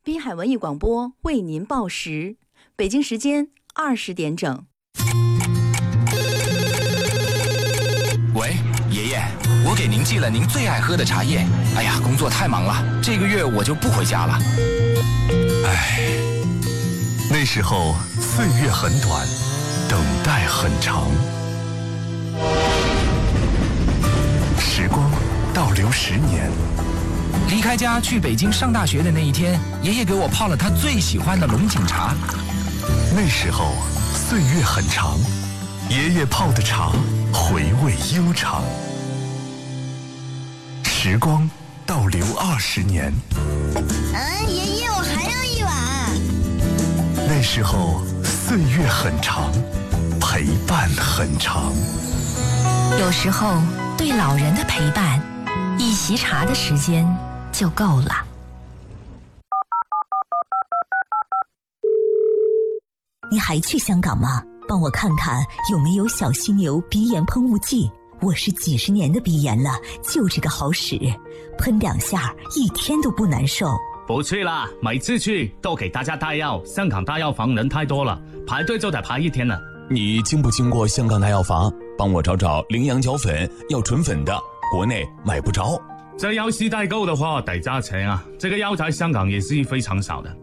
滨海文艺广播为您报时，北京时间20点整。 喂，爷爷，我给您寄了您最爱喝的茶叶。哎呀，工作太忙了，这个月我就不回家了。 唉，那时候岁月很短，等待很长。时光倒流10年， 离开家去北京上大学的那一天，爷爷给我泡了他最喜欢的龙井茶。 那时候岁月很长，爷爷泡的茶回味悠长。时光倒流20年， 爷爷，我还要一碗。 那时候岁月很长，陪伴很长。 有时候对老人的陪伴，一席茶的时间就够了。 你还去香港吗？帮我看看有没有小犀牛鼻炎喷雾剂。我是几十年的鼻炎了，就这个好使，喷2下1天都不难受。 不去啦，每次去都给大家带药，香港大药房人太多了，排队就得排1天了。 你经不经过香港大药房？帮我找找羚羊角粉，要纯粉的，国内买不着。 这药是代购的话得加钱啊，这个药在香港也是非常少的。